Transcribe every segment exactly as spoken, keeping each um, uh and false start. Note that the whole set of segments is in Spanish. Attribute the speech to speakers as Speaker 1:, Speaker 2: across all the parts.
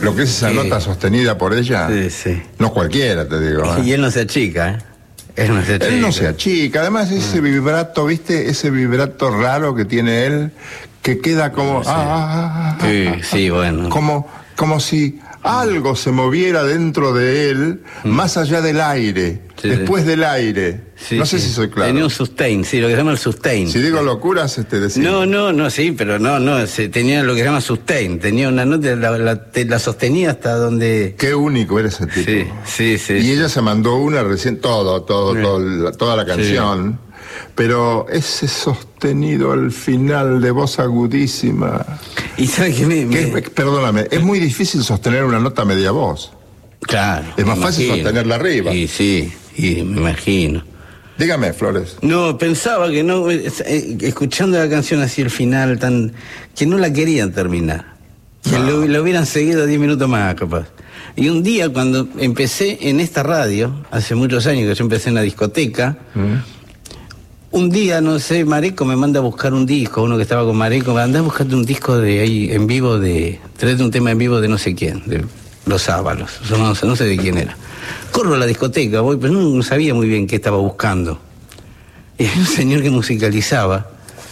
Speaker 1: lo que es esa
Speaker 2: Sí.
Speaker 1: nota sostenida por ella,
Speaker 2: Sí, sí.
Speaker 1: no cualquiera, te digo. ¿eh?
Speaker 2: Y él no se achica, ¿eh? Él no se achica.
Speaker 1: Él no se achica, además ese vibrato, ¿viste? Ese vibrato raro que tiene él, que queda como...
Speaker 2: Sí,
Speaker 1: ah, ah, ah,
Speaker 2: sí,
Speaker 1: ah,
Speaker 2: sí, bueno.
Speaker 1: Como, como si algo se moviera dentro de él, más allá del aire,
Speaker 2: Sí,
Speaker 1: después del aire.
Speaker 2: Sí,
Speaker 1: no sé
Speaker 2: sí.
Speaker 1: si soy claro.
Speaker 2: Tenía un sustain, sí, lo que se llama el sustain.
Speaker 1: Si digo locuras, este decir.
Speaker 2: No, no, no, sí, pero no, no, se, tenía lo que se llama sustain, tenía una nota, la, la, te- la sostenía hasta donde...
Speaker 1: Qué único era ese tipo.
Speaker 2: Sí, sí, sí.
Speaker 1: Y
Speaker 2: sí.
Speaker 1: ella se mandó una recién, todo, todo,
Speaker 2: Sí.
Speaker 1: todo la- toda la canción. Pero ese sostenido al final de voz agudísima.
Speaker 2: Y ¿sabe qué me...?
Speaker 1: que
Speaker 2: me-
Speaker 1: es- perdóname, es muy difícil sostener una nota media voz.
Speaker 2: Claro.
Speaker 1: Es más
Speaker 2: me
Speaker 1: fácil
Speaker 2: imagino.
Speaker 1: sostenerla arriba.
Speaker 2: Y sí, y me imagino.
Speaker 1: Dígame, Flores.
Speaker 2: No, pensaba que no, eh, eh, escuchando la canción así el final, tan que no la querían terminar. Que
Speaker 1: No.
Speaker 2: lo, lo hubieran seguido diez minutos más, capaz. Y un día, cuando empecé en esta radio, hace muchos años que yo empecé en la discoteca, un día, no sé, Mareco me manda a buscar un disco, uno que estaba con Mareco, me anda a buscar un disco de ahí, en vivo, de, traete un tema en vivo de no sé quién, de Los Ábalos, yo no sé, no sé de quién era. Corro a la discoteca, voy, pero no, no sabía muy bien qué estaba buscando. Y hay un señor que musicalizaba,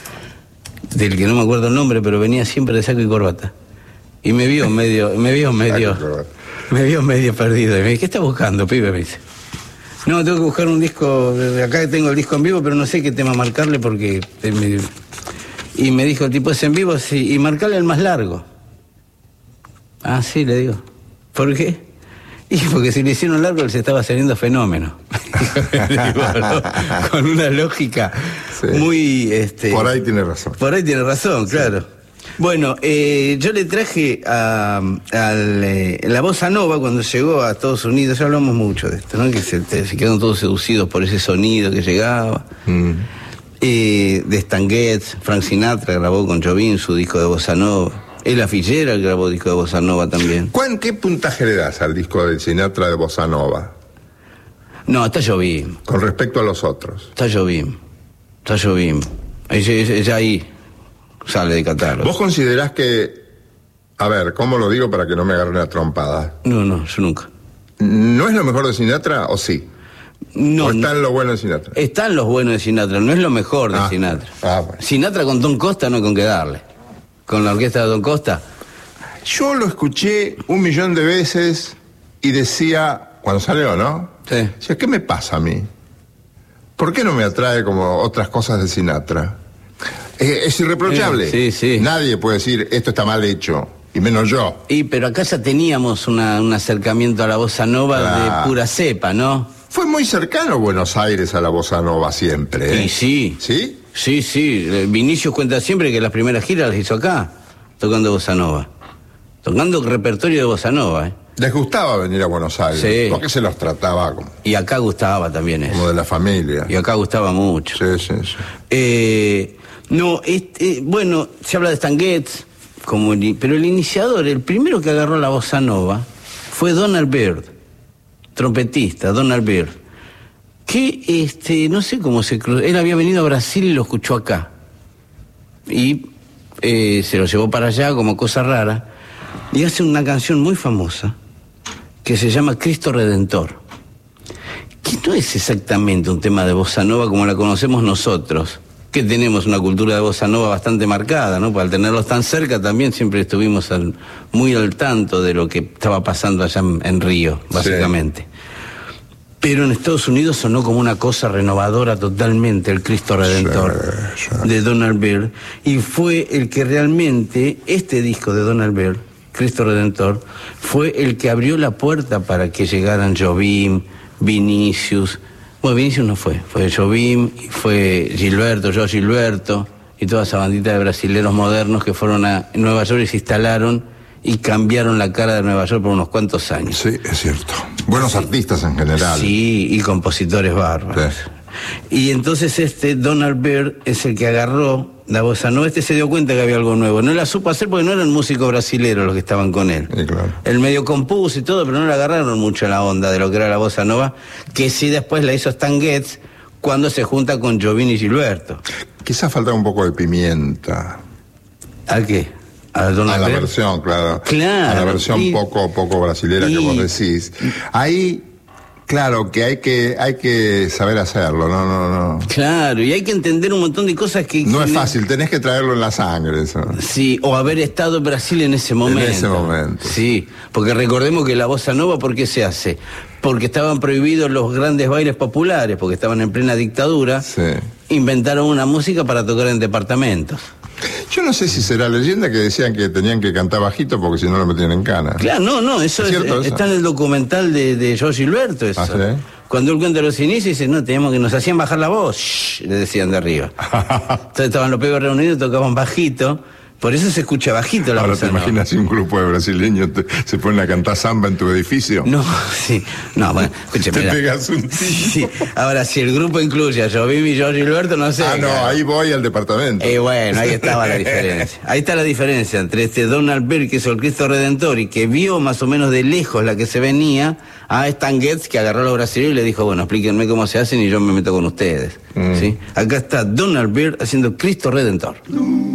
Speaker 2: del que no me acuerdo el nombre, pero venía siempre de saco y corbata. Y me vio medio, me vio medio,
Speaker 1: Saco y corbata.
Speaker 2: me vio medio perdido. Y me dice, ¿qué está buscando, pibe? Me dice. No, tengo que buscar un disco, de acá tengo el disco en vivo, pero no sé qué tema marcarle porque... eh, me- Y me dijo el tipo, ¿es en vivo? Sí, y marcarle el más largo. Ah, sí, le digo. ¿Por qué? Y porque si le hicieron largo, él se estaba saliendo fenómeno. Digo, ¿no? Con una lógica
Speaker 1: Sí.
Speaker 2: muy... Este,
Speaker 1: Por ahí tiene razón.
Speaker 2: por ahí tiene razón, claro. Bueno, eh, yo le traje a, al, eh, la bossa nova cuando llegó a Estados Unidos, ya hablamos mucho de esto, ¿no? Que se, te- se quedaron todos seducidos por ese sonido que llegaba.
Speaker 1: Mm.
Speaker 2: Eh, de Stan Getz, Frank Sinatra grabó con Jobim su disco de bossa nova. Ella Fitzgerald grabó disco de bossa nova también.
Speaker 1: ¿Cuán, ¿Qué puntaje le das al disco de Sinatra de Bossa Nova
Speaker 2: No, está Jobim,
Speaker 1: con respecto a los otros?
Speaker 2: está Jobim, está Jobim. Ella, ella- ella ahí sale de catálogo.
Speaker 1: ¿Vos considerás que, a ver, ¿cómo lo digo para que no me agarre una trompada?
Speaker 2: No, no, yo nunca.
Speaker 1: ¿No es lo mejor de Sinatra o sí?
Speaker 2: No,
Speaker 1: ¿O está en lo bueno de Sinatra?
Speaker 2: están los buenos de Sinatra, no es lo mejor de
Speaker 1: Ah,
Speaker 2: Sinatra.
Speaker 1: ah, bueno.
Speaker 2: Sinatra con Don Costa no hay con qué darle. Con la orquesta de Don Costa.
Speaker 1: Yo lo escuché un millón de veces y decía, cuando salió, ¿no?
Speaker 2: Sí.
Speaker 1: Decía, ¿qué me pasa a mí? ¿Por qué no me atrae como otras cosas de Sinatra? Eh, es irreprochable.
Speaker 2: Sí, sí, sí.
Speaker 1: Nadie puede decir, esto está mal hecho, y menos yo.
Speaker 2: Y pero acá ya teníamos una, un acercamiento a la bossa nova
Speaker 1: Claro.
Speaker 2: de pura cepa, ¿no?
Speaker 1: Fue muy cercano Buenos Aires a la bossa nova siempre, ¿eh?
Speaker 2: Y sí.
Speaker 1: ¿Sí?
Speaker 2: Sí, sí. eh, Vinicius cuenta siempre que las primeras giras las hizo acá, tocando bossa nova. Tocando repertorio de bossa nova, ¿eh?
Speaker 1: Les gustaba venir a Buenos Aires,
Speaker 2: Sí.
Speaker 1: porque se los trataba como,
Speaker 2: Y acá gustaba también eso.
Speaker 1: como de la familia.
Speaker 2: Y acá gustaba mucho.
Speaker 1: Sí, sí, sí.
Speaker 2: Eh, no, este, bueno, se habla de Stan Getz, como el- pero el iniciador, el primero que agarró la bossa nova, fue Donald Byrd, trompetista, Donald Byrd, que este, no sé cómo se cruzó, él había venido a Brasil y lo escuchó acá. Y eh, se lo llevó para allá como cosa rara, y hace una canción muy famosa, que se llama Cristo Redentor, que no es exactamente un tema de bossa nova como la conocemos nosotros, que tenemos una cultura de bossa nova bastante marcada, ¿no? Pues al tenerlos tan cerca también siempre estuvimos al- muy al tanto de lo que estaba pasando allá en, en Río, básicamente. Pero en Estados Unidos sonó como una cosa renovadora totalmente, el Cristo Redentor
Speaker 1: Sí, sí.
Speaker 2: de Donald Byrd, y fue el que realmente, este disco de Donald Byrd, Cristo Redentor, fue el que abrió la puerta para que llegaran Jobim, Vinicius. Bueno, Vinicius no fue, fue Jobim, y fue Gilberto, yo Gilberto, y toda esa bandita de brasileros modernos que fueron a Nueva York y se instalaron y cambiaron la cara de Nueva York por unos cuantos años.
Speaker 1: Sí, es cierto. Buenos artistas en general.
Speaker 2: Sí, y compositores bárbaros.
Speaker 1: Sí.
Speaker 2: Y entonces este Donald Byrd es el que agarró la bossa nova. Este se dio cuenta que había algo nuevo. No la supo hacer porque no eran músicos brasileros los que estaban con él.
Speaker 1: Sí, claro.
Speaker 2: Él medio compuso y todo, pero no le agarraron mucho la onda de lo que era la bossa nova, que sí después la hizo Stan Getz cuando se junta con Jobim y Gilberto.
Speaker 1: Quizás falta un poco de pimienta.
Speaker 2: ¿A qué? A, Don
Speaker 1: a la
Speaker 2: Albert.
Speaker 1: versión, claro.
Speaker 2: Claro.
Speaker 1: A la versión
Speaker 2: y,
Speaker 1: poco, poco brasilera
Speaker 2: y,
Speaker 1: que vos decís. Ahí, claro, que hay que, hay que saber hacerlo, no, no, no.
Speaker 2: Claro, y hay que entender un montón de cosas que...
Speaker 1: No es
Speaker 2: que,
Speaker 1: fácil, tenés que traerlo en la sangre, eso.
Speaker 2: Sí, o haber estado en Brasil en ese momento.
Speaker 1: En ese momento.
Speaker 2: Sí, porque recordemos que la bossa nova, ¿por qué se hace? Porque estaban prohibidos los grandes bailes populares, porque estaban en plena dictadura.
Speaker 1: Sí.
Speaker 2: Inventaron una música para tocar en departamentos.
Speaker 1: Yo no sé si será leyenda que decían que tenían que cantar bajito porque si no lo metían en cana.
Speaker 2: Claro, no, no, eso
Speaker 1: ¿Es
Speaker 2: es,
Speaker 1: cierto, eso?
Speaker 2: está en el documental de, de Jorge Gilberto. Eso.
Speaker 1: ¿Ah, sí?
Speaker 2: Cuando él cuenta los inicios, dice, no, teníamos que nos hacían bajar la voz, shh, le decían de arriba. Entonces estaban los pibes reunidos, tocaban bajito. Por eso se escucha bajito la
Speaker 1: Ahora
Speaker 2: bossa
Speaker 1: te
Speaker 2: nova.
Speaker 1: imaginas si un grupo de brasileños te- se ponen a cantar samba en tu edificio.
Speaker 2: No, sí. No, bueno, escúcheme.
Speaker 1: Te
Speaker 2: mira.
Speaker 1: pegas un tiro.
Speaker 2: Sí. Ahora, si el grupo incluye a Jobim y Jorge Gilberto, no sé.
Speaker 1: Ah, no,
Speaker 2: claro.
Speaker 1: ahí voy al departamento.
Speaker 2: Eh, bueno, ahí estaba la diferencia. Ahí está la diferencia entre este Donald Byrd, que es el Cristo Redentor, y que vio más o menos de lejos la que se venía, a Stan Getz, que agarró a los brasileños y le dijo, bueno, explíquenme cómo se hacen y yo me meto con ustedes.
Speaker 1: Mm.
Speaker 2: ¿Sí? Acá está Donald Byrd haciendo Cristo Redentor.